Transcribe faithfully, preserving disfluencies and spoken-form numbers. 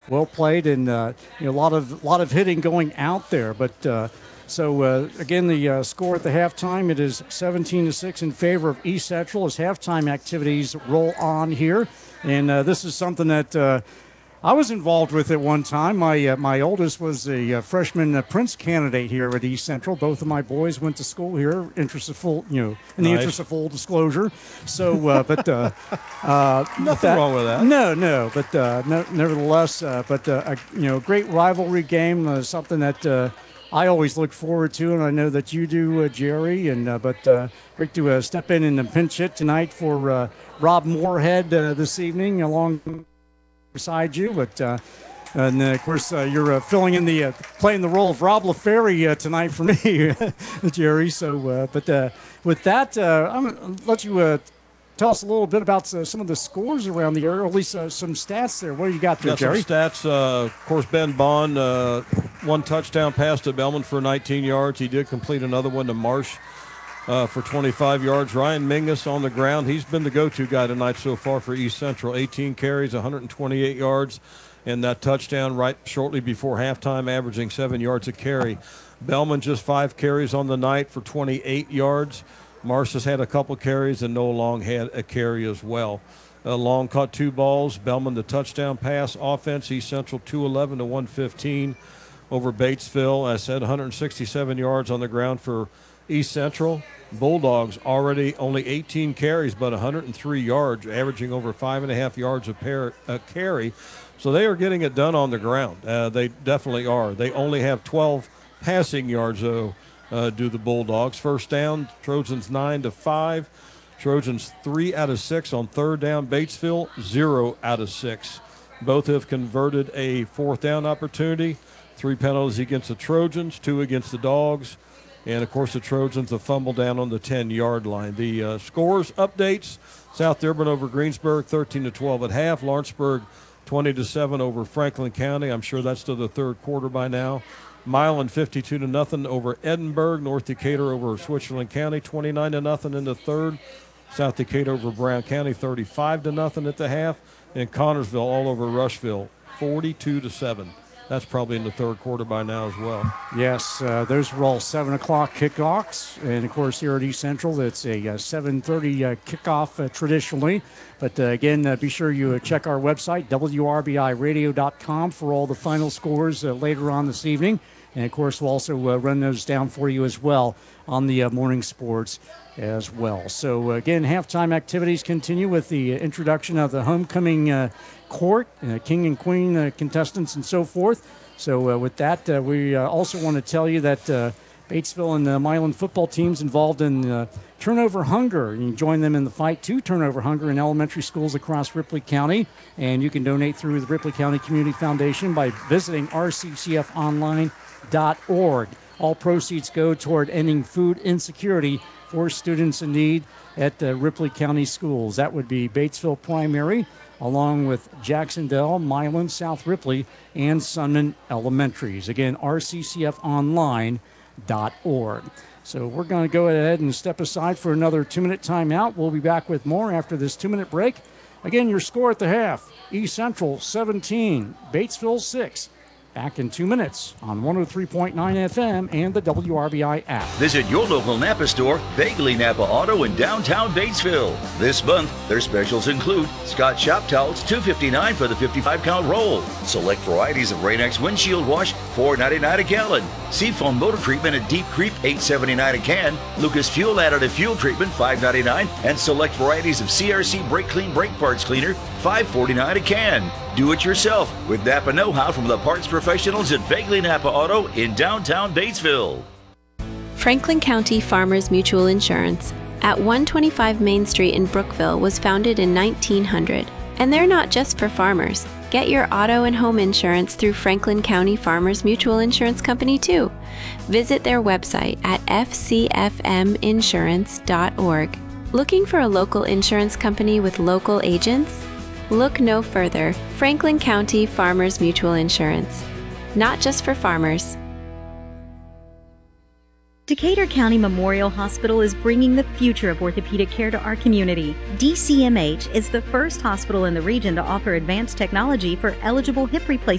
well played, and uh, you know, a lot of a lot of hitting going out there. But uh, so uh, again, the uh, score at the halftime, it is seventeen to six in favor of East Central as halftime activities roll on here, and uh, this is something that. Uh, I was involved with at one time. My uh, my oldest was a uh, freshman uh, Prince candidate here at East Central. Both of my boys went to school here. Interest of full, you know, in the Nice. interest of full disclosure. So, uh, but uh, uh, Nothing that, wrong with that. No, no. But uh, no, nevertheless, uh, but uh, a, you know, great rivalry game. Uh, something that uh, I always look forward to, and I know that you do, uh, Jerry. And uh, but uh, great to uh, step in and pinch hit tonight for uh, Rob Moorhead uh, this evening, along. Beside you, but uh, and uh, of course uh, you're uh, filling in the uh, playing the role of Rob LaFerry uh, tonight for me, Jerry. So, uh, but uh, with that, uh, I'm gonna let you uh, tell us a little bit about uh, some of the scores around the area, or at least uh, some stats there. What do you got there, Got Jerry? some stats. Uh, of course, Ben Bond, uh, one touchdown pass to Bellman for nineteen yards. He did complete another one to Marsh. Uh, for twenty-five yards. Ryan Mingus on the ground. He's been the go-to guy tonight so far for East Central. eighteen carries, one hundred twenty-eight yards, and that touchdown right shortly before halftime, averaging seven yards a carry. Bellman just five carries on the night for twenty-eight yards. Marsh has had a couple carries, and Noah Long had a carry as well. Uh, Long caught two balls. Bellman the touchdown pass. Offense, East Central two eleven to one fifteen over Batesville. I said one hundred sixty-seven yards on the ground for East Central. Bulldogs already only eighteen carries, but one hundred three yards, averaging over five and a half yards a, pair, a carry. So they are getting it done on the ground. Uh, they definitely are. They only have twelve passing yards, though, uh, do the Bulldogs. First down, Trojans nine to five. Trojans three out of six on third down. Batesville zero out of six. Both have converted a fourth down opportunity. Three penalties against the Trojans, two against the Dogs. And, of course, the Trojans, a fumble down on the ten-yard line. The uh, scores, updates, South Dearborn over Greensburg, thirteen to twelve at half. Lawrenceburg, twenty to seven over Franklin County. I'm sure that's to the third quarter by now. Milan, fifty-two to nothing over Edinburgh. North Decatur over Switzerland County, twenty-nine to nothing in the third. South Decatur over Brown County, thirty-five to nothing at the half. And Connorsville all over Rushville, forty-two to seven. That's probably in the third quarter by now as well. Yes, uh, those were all seven o'clock kickoffs. And, of course, here at East Central, it's a uh, seven thirty uh, kickoff uh, traditionally. But, uh, again, uh, be sure you uh, check our website, W R B I radio dot com, for all the final scores uh, later on this evening. And, of course, we'll also uh, run those down for you as well on the uh, morning sports as well. So, uh, again, halftime activities continue with the uh, introduction of the homecoming uh, court, uh, king and queen uh, contestants and so forth. So, uh, with that, uh, we uh, also want to tell you that uh, Batesville and the Milan football teams involved in uh, turnover hunger. You can join them in the fight to turnover hunger in elementary schools across Ripley County. And you can donate through the Ripley County Community Foundation by visiting R C C F online dot org. All proceeds go toward ending food insecurity for students in need at uh, Ripley County schools. That would be Batesville Primary, along with Jacksonville, Milan, South Ripley, and Sunman Elementaries. Again, R C C F online dot org. So we're going to go ahead and step aside for another two-minute timeout. We'll be back with more after this two-minute break. Again, your score at the half, East Central seventeen, Batesville six. Back in two minutes on one oh three point nine F M and the W R B I app. Visit your local Napa store, Vaguely Napa Auto in downtown Batesville. This month, their specials include Scott Shop Towels, two fifty-nine for the fifty-five count roll. Select varieties of Rain-X windshield wash, four ninety-nine a gallon. Seafoam motor treatment at Deep Creek, eight seventy-nine a can. Lucas Fuel additive fuel treatment, five ninety-nine. And select varieties of C R C Brake Clean brake parts cleaner, five forty-nine a can. Do it yourself with Napa know-how from the parts professionals at Vaguely Napa Auto in downtown Batesville. Franklin County Farmers Mutual Insurance at one twenty-five Main Street in Brookville was founded in nineteen hundred. And they're not just for farmers. Get your auto and home insurance through Franklin County Farmers Mutual Insurance Company too. Visit their website at f c f m insurance dot org. Looking for a local insurance company with local agents? Look no further. Franklin County Farmers Mutual Insurance. Not just for farmers. Decatur County Memorial Hospital is bringing the future of orthopedic care to our community. D C M H is the first hospital in the region to offer advanced technology for eligible hip replacement